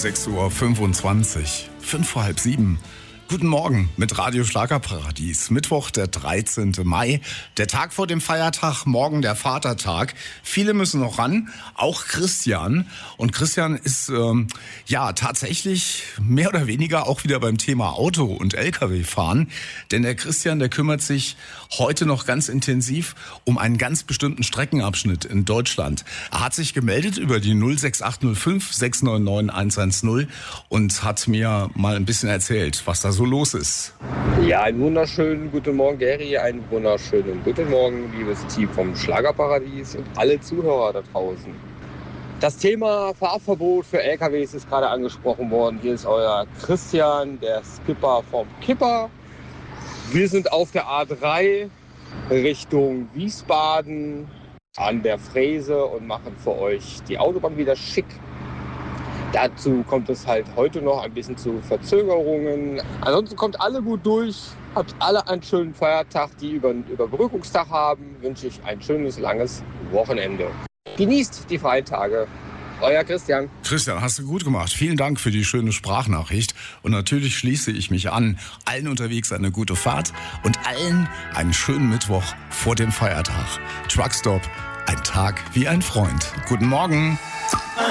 6:25 Uhr, 5 vor halb 7. Guten Morgen mit Radio Schlagerparadies. Mittwoch, der 13. Mai, der Tag vor dem Feiertag, morgen der Vatertag. Viele müssen noch ran, auch Christian. Und Christian ist tatsächlich mehr oder weniger auch wieder beim Thema Auto und LKW-Fahren. Denn der Christian, der kümmert sich heute noch ganz intensiv um einen ganz bestimmten Streckenabschnitt in Deutschland. Er hat sich gemeldet über die 06805 699 110 und hat mir mal ein bisschen erzählt, was da so los ist. Ja, einen wunderschönen guten Morgen, Gary. Einen wunderschönen guten Morgen, liebes Team vom Schlagerparadies und alle Zuhörer da draußen. Das Thema Fahrverbot für LKWs ist gerade angesprochen worden. Hier ist euer Christian, der Skipper vom Kipper. Wir sind auf der A3 Richtung Wiesbaden an der Fräse und machen für euch die Autobahn wieder schick. Dazu kommt es halt heute noch ein bisschen zu Verzögerungen. Ansonsten kommt alle gut durch. Habt alle einen schönen Feiertag. Die über den Überbrückungstag haben, wünsche ich ein schönes, langes Wochenende. Genießt die freien Tage. Euer Christian. Christian, hast du gut gemacht. Vielen Dank für die schöne Sprachnachricht. Und natürlich schließe ich mich an. Allen unterwegs eine gute Fahrt und allen einen schönen Mittwoch vor dem Feiertag. Truckstop, ein Tag wie ein Freund. Guten Morgen.